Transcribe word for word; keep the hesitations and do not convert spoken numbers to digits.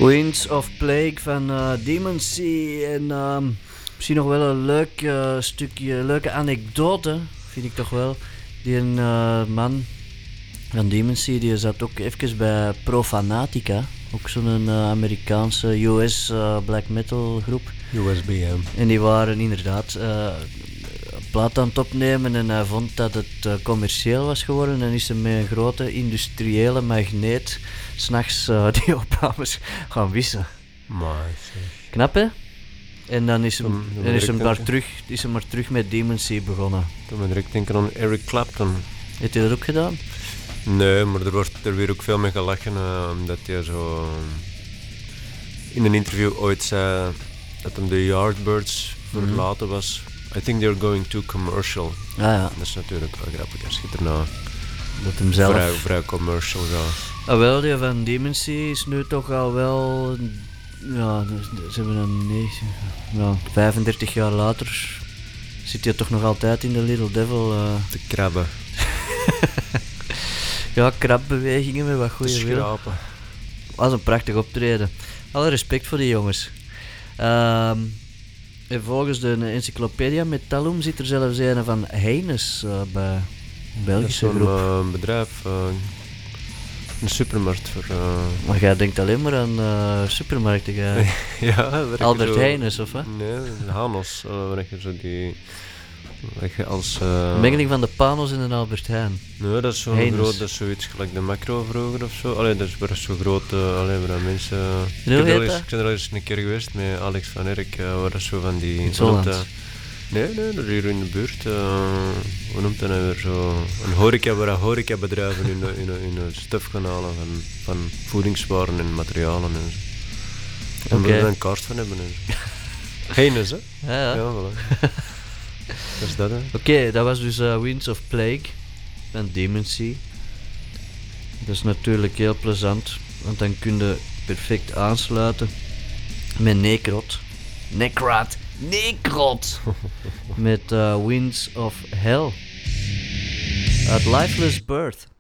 Winds of Plague van uh, Demon Sea. En uh, misschien nog wel een leuk uh, stukje, leuke anekdote, vind ik toch wel. Die een uh, man van Demon Sea, die zat ook even bij Profanatica. Ook zo'n uh, Amerikaanse U S uh, black metal groep. U S B M. En die waren inderdaad uh, een plaat aan het opnemen en hij vond dat het uh, commercieel was geworden en is hij met een grote industriële magneet s'nachts uh, die opnames gaan wissen. Maar knap hè? En dan is hem, dan, dan en is hem, daar denken. terug, is hem maar terug met Demon Sea begonnen. Toen me direct denken aan Eric Clapton. Heeft hij dat ook gedaan? Nee, maar er wordt er weer ook veel mee gelachen, uh, omdat hij zo in een interview ooit zei dat hem de Yardbirds Mhm. verlaten was. I think they're going too commercial. Ah ja, Dat is natuurlijk wel grappig als je erna dat hem zelf... vrij, vrij commercial gaat. Ah, wel, die van Demon Sea is nu toch al wel... Ja, ze hebben een negen, ja, vijfendertig jaar later zit hij toch nog altijd in de Little Devil. Uh. De krabben, Ja, krabbewegingen met wat de goede wil. schrapen. Dat is een prachtig optreden. Alle respect voor die jongens. Um, en volgens de Encyclopedia Metallum zit er zelfs een van Heines uh, bij een Dat is Belgische zo'n groep. uh, bedrijf, uh, een supermarkt voor... Uh, Maar jij denkt alleen maar aan uh, supermarkten. Jij. ja, waar je Albert zo- Heines of wat? Nee, Hanos, uh, waar je zo die... waar je als... Uh, Mengeling van de Panos en een Albert Heijn. Nee, dat is zo Heines. groot, dat is zoiets gelijk de Macro vroeger of zo. Allee, dat is waar zo groot, uh, allee, waar dat mensen... Ik hoe heb er al heet eens- dat? ik ben er al eens een keer geweest met Alex van Erk, uh, waar dat zo van die... In hoe noemt Zolland? dat? Nee, nee, dat is hier in de buurt. Uh, hoe noemt dat nou weer zo? Een horeca, waar dat horecabedrijven in, in, in, in stuf gaan halen van, van voedingswaren en materialen en zo. En Oké. we er een kaart van hebben en zo. Heines, hè? Ja, ja. Ja, voilà. Dat is dat, hè. Oké, okay, dat was dus uh, Winds of Plague van Demon Sea. Dat is natuurlijk heel plezant, want dan kun je perfect aansluiten met Necrot. Necrot! Necrot! Met uh, Winds of Hell uit Lifeless Birth.